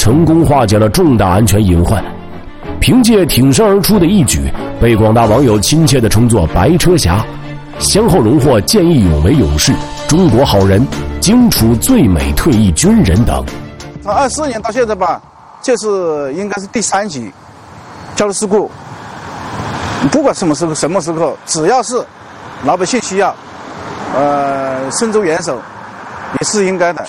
成功化解了重大安全隐患。凭借挺身而出的一举，被广大网友亲切地称作白车侠，先后荣获见义勇为勇士、中国好人、荆楚最美退役军人等。 从24年到现在吧，这是应该是第3起交通事故。不管什么时刻，只要是老百姓需要，伸出援手也是应该的。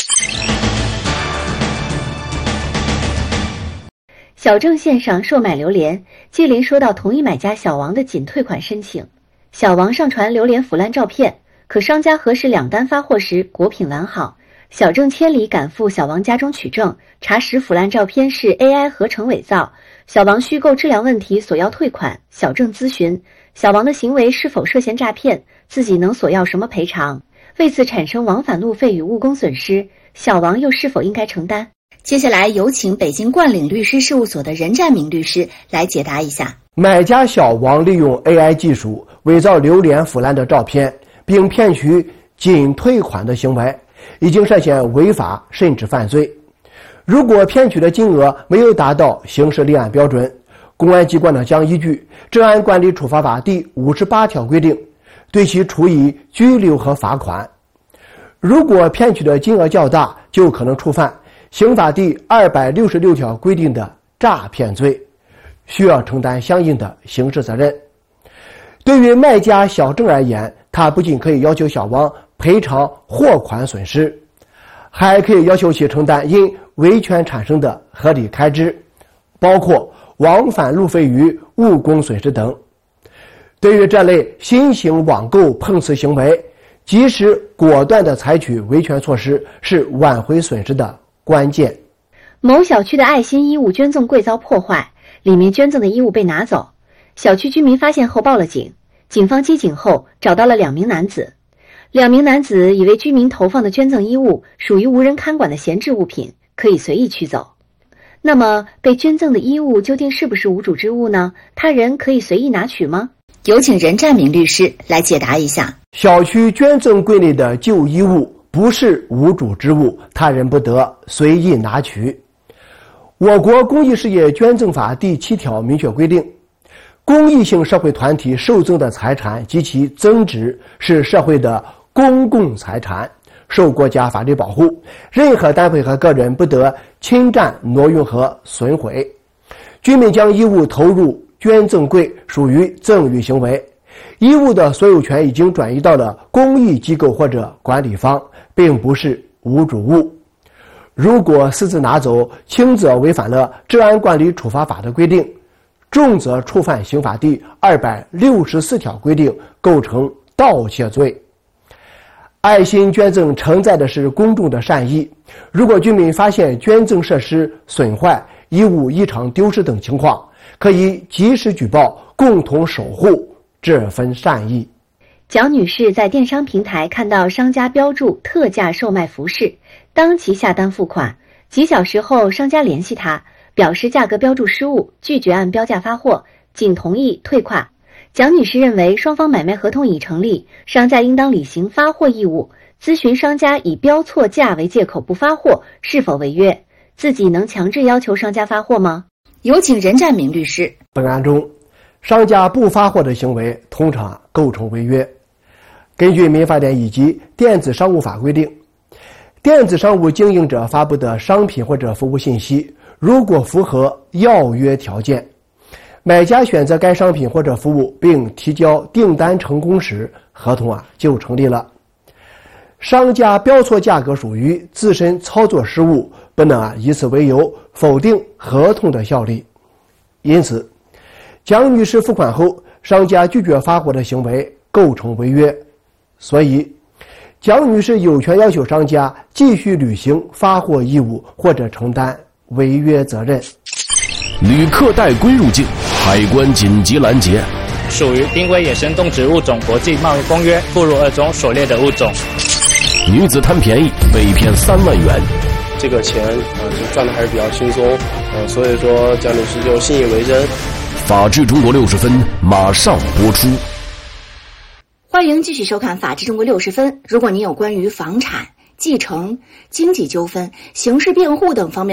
小郑线上售卖榴莲，接连收到同一买家小王的仅退款申请。小王上传榴莲腐烂照片，可商家核实2单发货时果品完好。小郑千里赶赴小王家中取证，查实腐烂照片是 AI 合成伪造。小王虚构质量问题索要退款，小郑咨询小王的行为是否涉嫌诈骗，自己能索要什么赔偿？为此产生往返路费与误工损失，小王又是否应该承担？接下来有请北京冠岭律师事务所的任占明律师来解答一下。 买家小王利用 AI 技术伪造榴莲腐烂的照片，并骗取仅退款的行为，已经涉嫌违法甚至犯罪。如果骗取的金额没有达到刑事立案标准，公安机关呢将依据《治安管理处罚法》第58条规定，对其处以拘留和罚款。如果骗取的金额较大，就可能触犯刑法第266条规定的诈骗罪，需要承担相应的刑事责任。对于卖家小郑而言，他不仅可以要求小王赔偿货款损失，还可以要求其承担因维权产生的合理开支，包括往返路费与误工损失等。对于这类新型网购碰瓷行为，及时果断地采取维权措施是挽回损失的关键。 某小区的爱心衣物捐赠柜遭破坏，里面捐赠的衣物被拿走，小区居民发现后报了警，警方接警后找到了2名男子。2名男子以为居民投放的捐赠衣物属于无人看管的闲置物品，可以随意取走。那么被捐赠的衣物究竟是不是无主之物呢？他人可以随意拿取吗？有请任占明律师来解答一下。 小区捐赠柜内的旧衣物不是无主之物，他人不得随意拿取。我国公益事业捐赠法第7条明确规定，公益性社会团体受赠的财产及其增值是社会的公共财产，受国家法律保护，任何单位和个人不得侵占、挪用和损毁。居民将衣物投入捐赠柜属于赠与行为，衣物的所有权已经转移到了公益机构或者管理方，并不是无主物。如果私自拿走，轻则违反了治安管理处罚法的规定，重则触犯刑法第264条规定，构成盗窃罪。爱心捐赠承载的是公众的善意，如果居民发现捐赠设施损坏、衣物异常丢失等情况，可以及时举报，共同守护这份善意。 蒋女士在电商平台看到商家标注特价售卖服饰，当即下单付款。几小时后，商家联系她，表示价格标注失误，拒绝按标价发货，仅同意退款。蒋女士认为双方买卖合同已成立，商家应当履行发货义务，咨询商家以标错价为借口不发货是否违约，自己能强制要求商家发货吗？有请任占明律师。 本案中，商家不发货的行为通常构成违约。根据民法典以及电子商务法规定，电子商务经营者发布的商品或者服务信息，如果符合要约条件，买家选择该商品或者服务并提交订单成功时，合同就成立了。商家标错价格属于自身操作失误，不能以此为由否定合同的效力。因此，蒋女士付款后，商家拒绝发货的行为构成违约，所以蒋女士有权要求商家继续履行发货义务或者承担违约责任。 旅客带龟入境，海关紧急拦截， 属于濒危野生动植物种国际贸易公约附录2中所列的物种。 女子贪便宜被骗3万元， 这个钱就赚的还是比较轻松，所以说蒋女士就信以为真。 法治中国60分马上播出。 欢迎继续收看法治中国60分。如果您有关于房产、继承、经济纠纷、刑事辩护等方面